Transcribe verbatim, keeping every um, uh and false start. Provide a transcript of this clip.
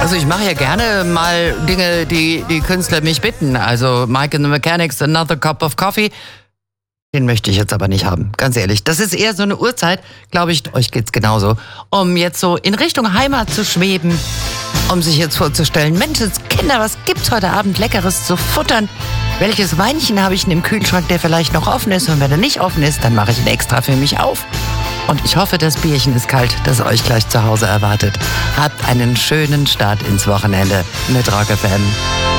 Also ich mache ja gerne mal Dinge, die die Künstler mich bitten. Also Mike and the Mechanics, Another Cup of Coffee. Den möchte ich jetzt aber nicht haben, ganz ehrlich. Das ist eher so eine Uhrzeit, glaube ich, euch geht's genauso, um jetzt so in Richtung Heimat zu schweben, um sich jetzt vorzustellen, Menschenskinder, was gibt's heute Abend Leckeres zu futtern? Welches Weinchen habe ich denn im Kühlschrank, der vielleicht noch offen ist? Und wenn er nicht offen ist, dann mache ich ihn extra für mich auf. Und ich hoffe, das Bierchen ist kalt, das euch gleich zu Hause erwartet. Habt einen schönen Start ins Wochenende mit Rock F M.